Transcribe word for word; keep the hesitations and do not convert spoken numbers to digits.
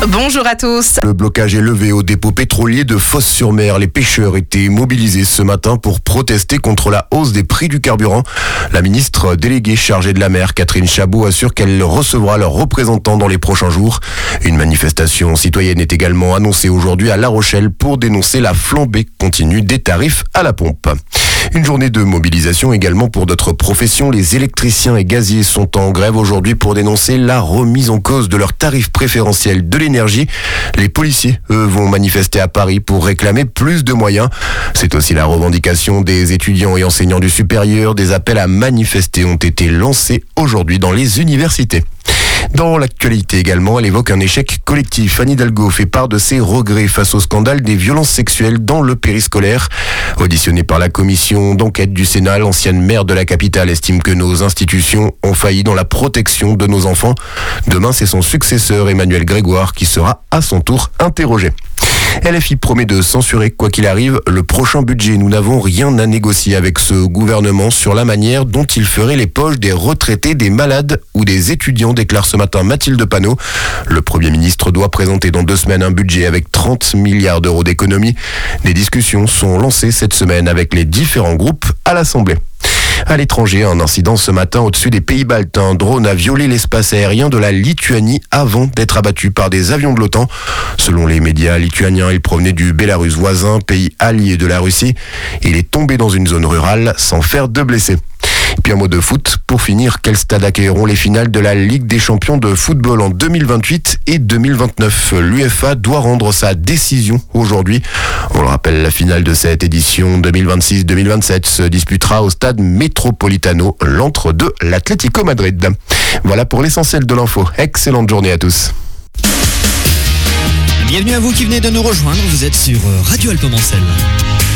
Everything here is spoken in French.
Bonjour à tous. Le blocage est levé au dépôt pétrolier de Fos-sur-Mer. Les pêcheurs étaient mobilisés ce matin pour protester contre la hausse des prix du carburant. La ministre déléguée chargée de la mer, Catherine Chabot, assure qu'elle recevra leurs représentants dans les prochains jours. Une manifestation citoyenne est également annoncée aujourd'hui à La Rochelle pour dénoncer la flambée continue des tarifs à la pompe. Une journée de mobilisation également pour d'autres professions. Les électriciens et gaziers sont en grève aujourd'hui pour dénoncer la remise en cause de leurs tarifs préférentiels de l'énergie. Les policiers, eux, vont manifester à Paris pour réclamer plus de moyens. C'est aussi la revendication des étudiants et enseignants du supérieur. Des appels à manifester ont été lancés aujourd'hui dans les universités. Dans l'actualité également, elle évoque un échec collectif. Anne Hidalgo fait part de ses regrets face au scandale des violences sexuelles dans le périscolaire. Auditionnée par la commission d'enquête du Sénat, l'ancienne maire de la capitale estime que nos institutions ont failli dans la protection de nos enfants. Demain, c'est son successeur Emmanuel Grégoire qui sera à son tour interrogé. L F I promet de censurer, quoi qu'il arrive, le prochain budget. Nous n'avons rien à négocier avec ce gouvernement sur la manière dont il ferait les poches des retraités, des malades ou des étudiants, déclare ce matin Mathilde Panot. Le Premier ministre doit présenter dans deux semaines un budget avec trente milliards d'euros d'économies. Des discussions sont lancées cette semaine avec les différents groupes à l'Assemblée. À l'étranger, un incident ce matin au-dessus des pays baltes. Un drone a violé l'espace aérien de la Lituanie avant d'être abattu par des avions de l'OTAN. Selon les médias lituaniens, il provenait du Bélarus voisin, pays allié de la Russie. Il est tombé dans une zone rurale sans faire de blessés. Et puis un mot de foot. Pour finir, quels stades accueilleront les finales de la Ligue des champions de football en deux mille vingt-huit et deux mille vingt-neuf? L'UEFA doit rendre sa décision aujourd'hui. On le rappelle, la finale de cette édition deux mille vingt-six deux mille vingt-sept se disputera au stade Metropolitano, l'antre de l'Atlético Madrid. Voilà pour l'essentiel de l'info. Excellente journée à tous. Bienvenue à vous qui venez de nous rejoindre. Vous êtes sur Radio Alpemancel.